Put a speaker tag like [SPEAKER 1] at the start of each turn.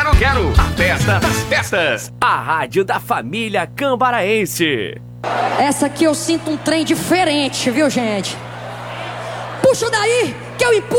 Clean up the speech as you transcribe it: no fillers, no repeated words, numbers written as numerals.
[SPEAKER 1] Quero a festa das festas. A rádio da família cambaraense.
[SPEAKER 2] Essa aqui eu sinto um trem diferente, viu, gente? Puxa daí, que eu empurro.